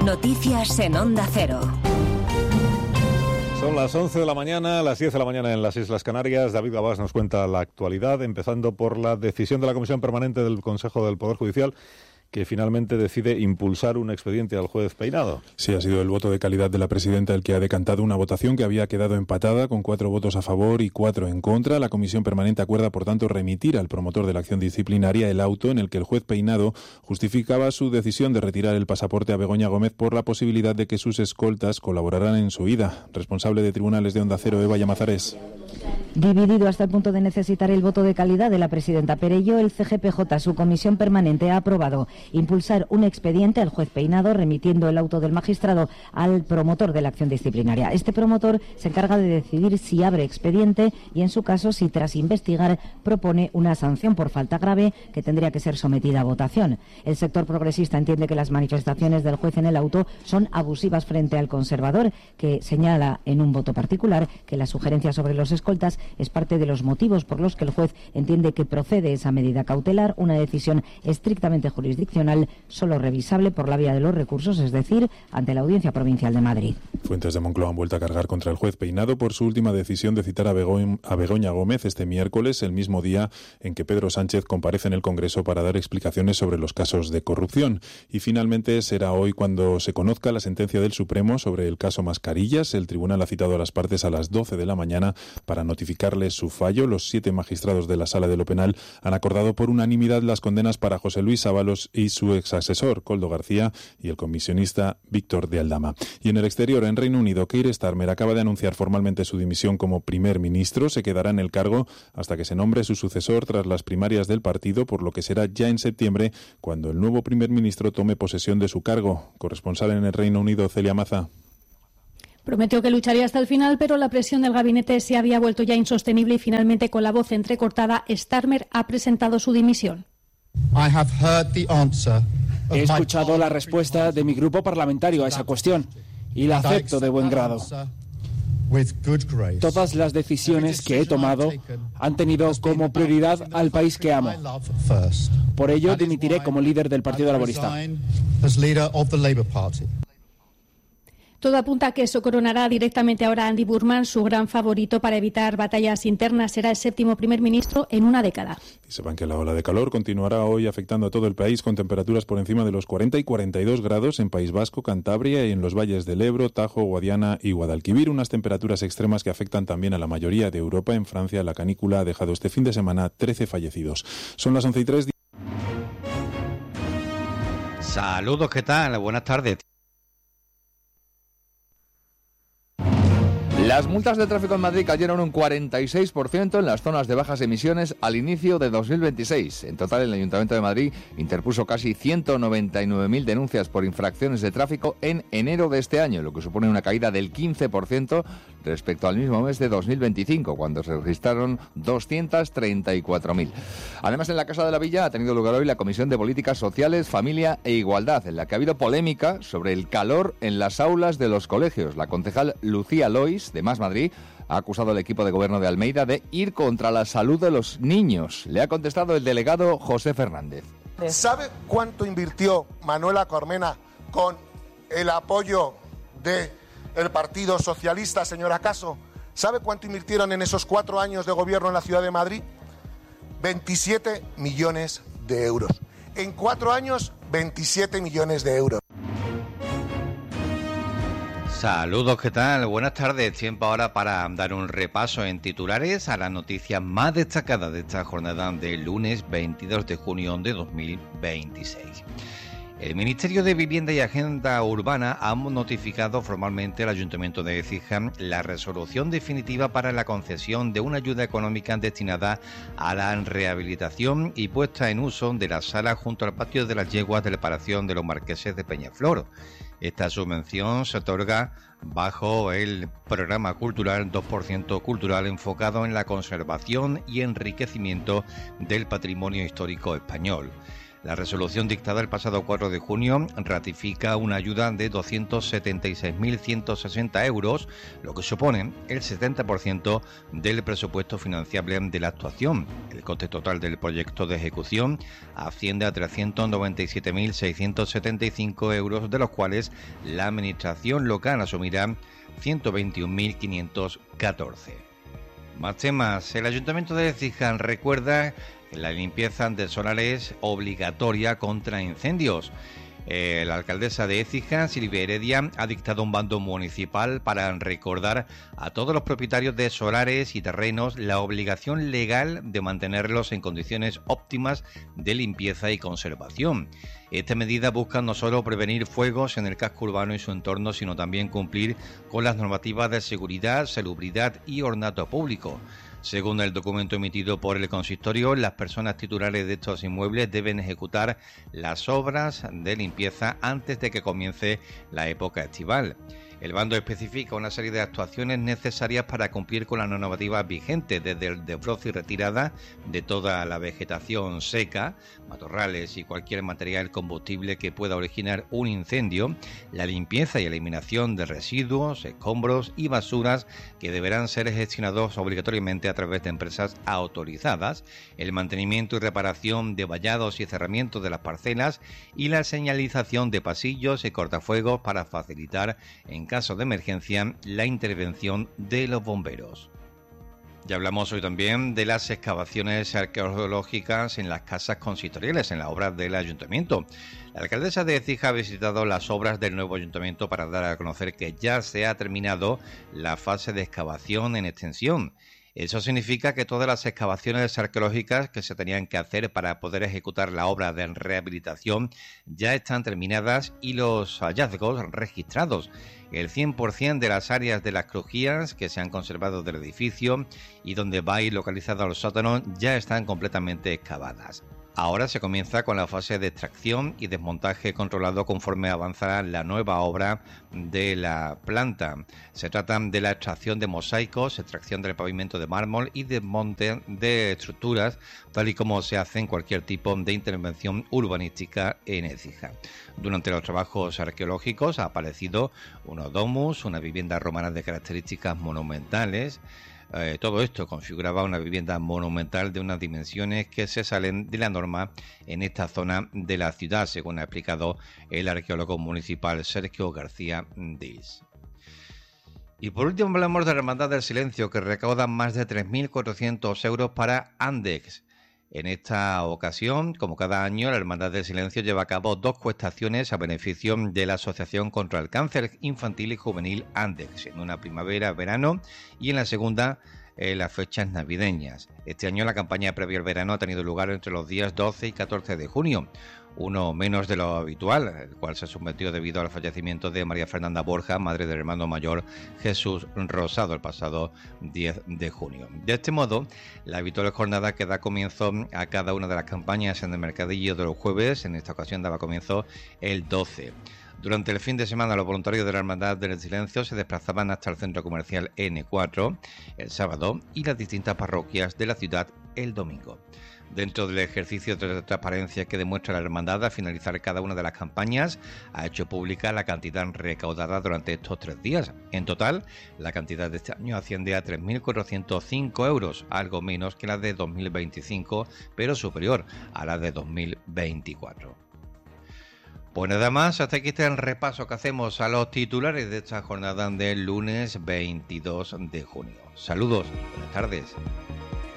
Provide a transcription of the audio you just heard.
Noticias en Onda Cero. Son las 11 de la mañana, las 10 de la mañana en las Islas Canarias. David Gabás nos cuenta la actualidad, empezando por la decisión de la Comisión Permanente del Consejo del Poder Judicial, que finalmente decide impulsar un expediente al juez Peinado. Sí, ha sido el voto de calidad de la presidenta el que ha decantado una votación que había quedado empatada con 4 votos a favor y 4 en contra. La Comisión Permanente acuerda, por tanto, remitir al promotor de la acción disciplinaria el auto en el que el juez Peinado justificaba su decisión de retirar el pasaporte a Begoña Gómez por la posibilidad de que sus escoltas colaboraran en su huida. Responsable de tribunales de Onda Cero, Eva Llamazares. Dividido hasta el punto de necesitar el voto de calidad de la presidenta Perello, el CGPJ, su comisión permanente, ha aprobado impulsar un expediente al juez Peinado, remitiendo el auto del magistrado al promotor de la acción disciplinaria. Este promotor se encarga de decidir si abre expediente y, en su caso, si tras investigar propone una sanción por falta grave que tendría que ser sometida a votación. El sector progresista entiende que las manifestaciones del juez en el auto son abusivas frente al conservador, que señala en un voto particular que la sugerencia sobre los escoltas es parte de los motivos por los que el juez entiende que procede esa medida cautelar, una decisión estrictamente jurisdiccional, solo revisable por la vía de los recursos, es decir, ante la Audiencia Provincial de Madrid. Fuentes de Moncloa han vuelto a cargar contra el juez Peinado por su última decisión de citar a Begoña Gómez este miércoles, el mismo día en que Pedro Sánchez comparece en el Congreso para dar explicaciones sobre los casos de corrupción. Y finalmente será hoy cuando se conozca la sentencia del Supremo sobre el caso Mascarillas. El tribunal ha citado a las partes a las 12 de la mañana para notificarles su fallo. Los 7 magistrados de la Sala de lo Penal han acordado por unanimidad las condenas para José Luis Ábalos y su exasesor, Koldo García, y el comisionista Víctor de Aldama. Y en el exterior, en Reino Unido, Keir Starmer acaba de anunciar formalmente su dimisión como primer ministro. Se quedará en el cargo hasta que se nombre su sucesor tras las primarias del partido, por lo que será ya en septiembre cuando el nuevo primer ministro tome posesión de su cargo. Corresponsal en el Reino Unido, Celia Maza. Prometió que lucharía hasta el final, pero la presión del gabinete se había vuelto ya insostenible y finalmente, con la voz entrecortada, Starmer ha presentado su dimisión. He escuchado la respuesta de mi grupo parlamentario a esa cuestión y la acepto de buen grado. Todas las decisiones que he tomado han tenido como prioridad al país que amo. Por ello, dimitiré como líder del Partido Laborista. Todo apunta a que eso coronará directamente ahora a Andy Burnham, su gran favorito para evitar batallas internas. Será el 7º primer ministro en una década. Y sepan que la ola de calor continuará hoy afectando a todo el país, con temperaturas por encima de los 40 y 42 grados en País Vasco, Cantabria y en los valles del Ebro, Tajo, Guadiana y Guadalquivir. Unas temperaturas extremas que afectan también a la mayoría de Europa. En Francia, la canícula ha dejado este fin de semana 13 fallecidos. Son las 11:03. Saludos, ¿qué tal? Buenas tardes. Las multas de tráfico en Madrid cayeron un 46% en las zonas de bajas emisiones al inicio de 2026. En total, el Ayuntamiento de Madrid interpuso casi 199.000 denuncias por infracciones de tráfico en enero de este año, lo que supone una caída del 15% respecto al mismo mes de 2025, cuando se registraron 234.000. Además, en la Casa de la Villa ha tenido lugar hoy la Comisión de Políticas Sociales, Familia e Igualdad, en la que ha habido polémica sobre el calor en las aulas de los colegios. La concejal Lucía Lois, de Más Madrid, ha acusado al equipo de gobierno de Almeida de ir contra la salud de los niños. Le ha contestado el delegado José Fernández. ¿Sabe cuánto invirtió Manuela Cormena con el apoyo del Partido Socialista, señora Caso? ¿Sabe cuánto invirtieron en esos 4 años de gobierno en la Ciudad de Madrid? 27 millones de euros. En 4 años, 27 millones de euros. Saludos, ¿qué tal? Buenas tardes. Tiempo ahora para dar un repaso en titulares a las noticias más destacadas de esta jornada del lunes 22 de junio de 2026. El Ministerio de Vivienda y Agenda Urbana ha notificado formalmente al Ayuntamiento de Écija la resolución definitiva para la concesión de una ayuda económica destinada a la rehabilitación y puesta en uso de la sala junto al patio de las yeguas de la Paración de los Marqueses de Peñaflor. Esta subvención se otorga bajo el programa cultural 2% cultural enfocado en la conservación y enriquecimiento del patrimonio histórico español. La resolución dictada el pasado 4 de junio ratifica una ayuda de 276.160 euros, lo que supone el 70% del presupuesto financiable de la actuación. El coste total del proyecto de ejecución asciende a 397.675 euros, de los cuales la Administración local asumirá 121.514. Más temas. El Ayuntamiento de Écija recuerda que la limpieza de solares es obligatoria contra incendios. La alcaldesa de Écija, Silvia Heredia, ha dictado un bando municipal para recordar a todos los propietarios de solares y terrenos la obligación legal de mantenerlos en condiciones óptimas de limpieza y conservación. Esta medida busca no solo prevenir fuegos en el casco urbano y su entorno, sino también cumplir con las normativas de seguridad, salubridad y ornato público. Según el documento emitido por el consistorio, las personas titulares de estos inmuebles deben ejecutar las obras de limpieza antes de que comience la época estival. El bando especifica una serie de actuaciones necesarias para cumplir con la normativa vigente, desde el desbroce y retirada de toda la vegetación seca, matorrales y cualquier material combustible que pueda originar un incendio, la limpieza y eliminación de residuos, escombros y basuras que deberán ser gestionados obligatoriamente a través de empresas autorizadas, el mantenimiento y reparación de vallados y cerramientos de las parcelas y la señalización de pasillos y cortafuegos para facilitar en caso de emergencia la intervención de los bomberos. Ya hablamos hoy también de las excavaciones arqueológicas en las casas consistoriales, en las obras del ayuntamiento. La alcaldesa de Écija ha visitado las obras del nuevo ayuntamiento para dar a conocer que ya se ha terminado la fase de excavación en extensión. Eso significa que todas las excavaciones arqueológicas que se tenían que hacer para poder ejecutar la obra de rehabilitación ya están terminadas y los hallazgos registrados. El 100% de las áreas de las crujías que se han conservado del edificio y donde va a ir localizado el sótano ya están completamente excavadas. Ahora se comienza con la fase de extracción y desmontaje controlado conforme avanza la nueva obra de la planta. Se trata de la extracción de mosaicos, extracción del pavimento de mármol y desmonte de estructuras, tal y como se hace en cualquier tipo de intervención urbanística en Écija. Durante los trabajos arqueológicos ha aparecido un domus, una vivienda romana de características monumentales. Todo esto configuraba una vivienda monumental de unas dimensiones que se salen de la norma en esta zona de la ciudad, según ha explicado el arqueólogo municipal Sergio García Diz. Y por último hablamos de la Hermandad del Silencio, que recauda más de 3.400 euros para Andex. En esta ocasión, como cada año, la Hermandad del Silencio lleva a cabo 2 cuestaciones a beneficio de la Asociación contra el Cáncer Infantil y Juvenil Andex, en una primavera-verano y en la segunda las fechas navideñas. Este año la campaña previa al verano ha tenido lugar entre los días 12 y 14 de junio, uno menos de lo habitual, el cual se sometió debido al fallecimiento de María Fernanda Borja, madre del hermano mayor Jesús Rosado, el pasado 10 de junio. De este modo, la habitual jornada que da comienzo a cada una de las campañas en el mercadillo de los jueves, en esta ocasión daba comienzo el 12. Durante el fin de semana, los voluntarios de la Hermandad del Silencio se desplazaban hasta el centro comercial N4 el sábado y las distintas parroquias de la ciudad el domingo. Dentro del ejercicio de transparencia que demuestra la Hermandad al finalizar cada una de las campañas, ha hecho pública la cantidad recaudada durante estos 3 días. En total, la cantidad de este año asciende a 3.405 euros, algo menos que la de 2025, pero superior a la de 2024. Pues nada más, hasta aquí está el repaso que hacemos a los titulares de esta jornada del lunes 22 de junio. Saludos, buenas tardes.